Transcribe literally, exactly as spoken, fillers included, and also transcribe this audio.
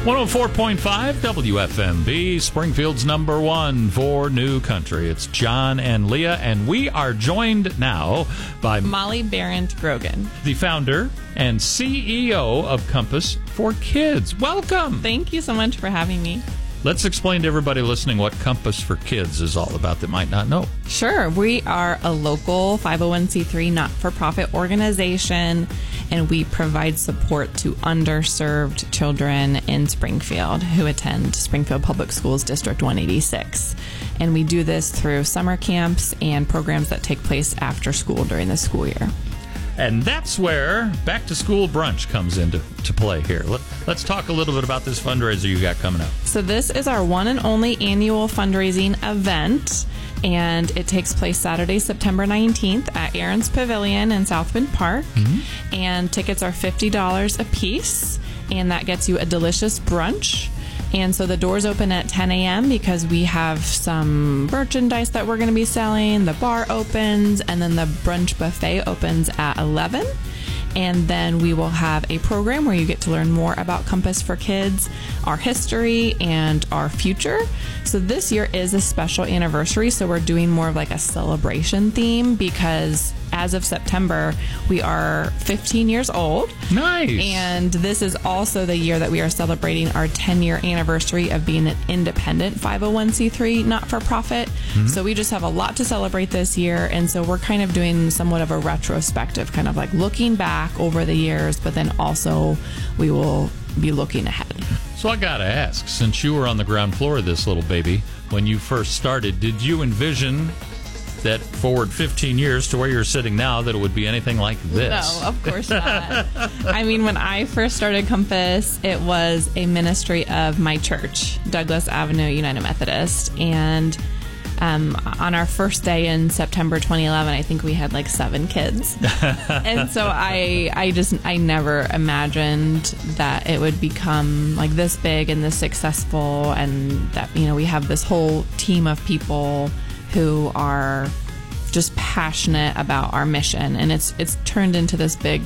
one oh four point five W F M B, Springfield's number one for New Country. It's John and Leah, and we are joined now by Molly Barrent-Grogan, the founder and C E O of Compass for Kids. Welcome. Thank you so much for having me. Let's explain to everybody listening what Compass for Kids is all about that might not know. Sure. We are a local five oh one c three not-for-profit organization, and we provide support to underserved children in Springfield who attend Springfield Public Schools District one eighty-six. And we do this through summer camps and programs that take place after school during the school year. And that's where Back to School Brunch comes into to play here. Let, let's talk a little bit about this fundraiser you got coming up. So this is our one and only annual fundraising event, and it takes place Saturday, September nineteenth at Aaron's Pavilion in South Bend Park. Mm-hmm. And tickets are fifty dollars a piece, and that gets you a delicious brunch. And so the doors open at ten a.m. because we have some merchandise that we're going to be selling. The bar opens, and then the brunch buffet opens at eleven. And then we will have a program where you get to learn more about Compass for Kids, our history, and our future. So this year is a special anniversary, so we're doing more of like a celebration theme because as of September, we are fifteen years old. Nice. And this is also the year that we are celebrating our ten-year anniversary of being an independent five oh one c three not-for-profit. Mm-hmm. So we just have a lot to celebrate this year, and so we're kind of doing somewhat of a retrospective, kind of like looking back over the years, but then also we will be looking ahead. So I gotta ask, since you were on the ground floor of this little baby when you first started, did you envision that forward fifteen years to where you're sitting now that it would be anything like this? No, of course not. I mean, when I first started Compass, it was a ministry of my church, Douglas Avenue United Methodist, and Um, on our first day in September twenty eleven, I think we had like seven kids. And so I, I just, I never imagined that it would become like this big and this successful, and that, you know, we have this whole team of people who are just passionate about our mission, and it's it's turned into this big